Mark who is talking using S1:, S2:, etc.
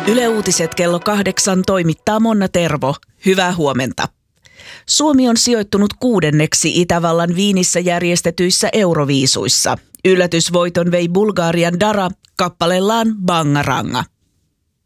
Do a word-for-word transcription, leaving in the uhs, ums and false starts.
S1: Yle Uutiset kello kahdeksan toimittaa Monna Tervo. Hyvää huomenta. Suomi on sijoittunut kuudenneksi Itävallan Viinissä järjestetyissä Euroviisuissa. Yllätysvoiton vei Bulgarian Dara kappaleellaan Bangaranga.